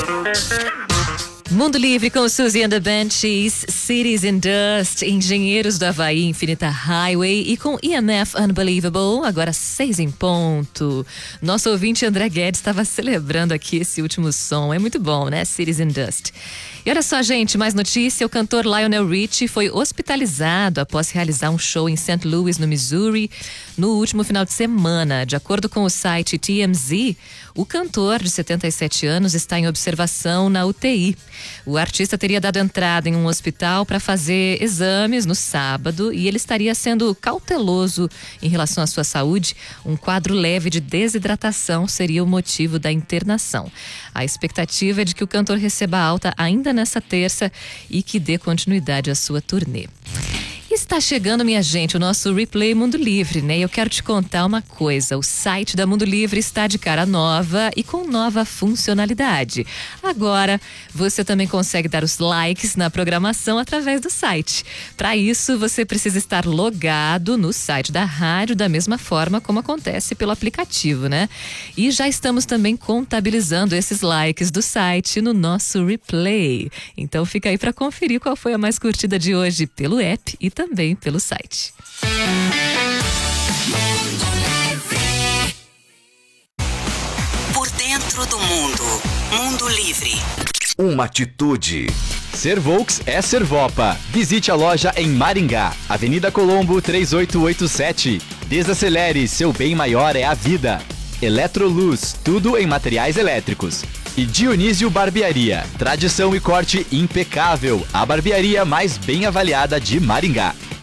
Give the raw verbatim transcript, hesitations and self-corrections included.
Mundo Livre com Suzy and the Banshees, Cities in Dust, Engenheiros do Havaí, Infinita Highway e com E M F Unbelievable, agora seis em ponto. Nosso ouvinte André Guedes estava celebrando aqui esse último som, é muito bom, né? Cities in Dust. E olha só, gente, mais notícia, o cantor Lionel Richie foi hospitalizado após realizar um show em Saint Louis, no Missouri, no último final de semana. De acordo com o site T M Z, o cantor de setenta e sete anos está em observação na U T I. O artista teria dado entrada em um hospital para fazer exames no sábado e ele estaria sendo cauteloso em relação à sua saúde. Um quadro leve de desidratação seria o motivo da internação. A expectativa é de que o cantor receba alta ainda nessa terça e que dê continuidade à sua turnê. Está chegando, minha gente, o nosso Replay Mundo Livre, né? E eu quero te contar uma coisa. O site da Mundo Livre está de cara nova e com nova funcionalidade. Agora, você também consegue dar os likes na programação através do site. Para isso, você precisa estar logado no site da rádio da mesma forma como acontece pelo aplicativo, né? E já estamos também contabilizando esses likes do site no nosso Replay. Então fica aí para conferir qual foi a mais curtida de hoje pelo app e também também pelo site. Por dentro do mundo. Mundo Livre. Uma atitude. Ser Volks é Servopa. Visite a loja em Maringá, Avenida Colombo três oito oito sete. Desacelere, seu bem maior é a vida. Eletroluz, tudo em materiais elétricos. E Dionísio Barbearia, tradição e corte impecável, a barbearia mais bem avaliada de Maringá.